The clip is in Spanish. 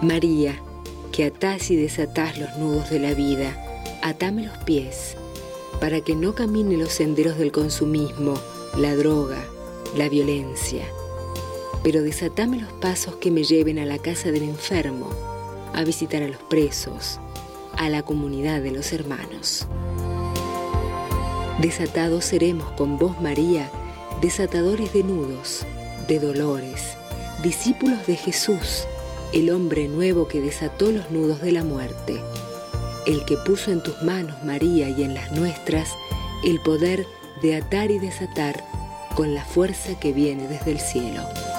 María, que atás y desatás los nudos de la vida, atame los pies, para que no camine los senderos del consumismo, la droga, la violencia. Pero desatame los pasos que me lleven a la casa del enfermo, a visitar a los presos, a la comunidad de los hermanos. Desatados seremos con vos, María, desatadores de nudos, de dolores, discípulos de Jesús, el hombre nuevo que desató los nudos de la muerte, el que puso en tus manos, María, y en las nuestras, el poder de atar y desatar con la fuerza que viene desde el cielo.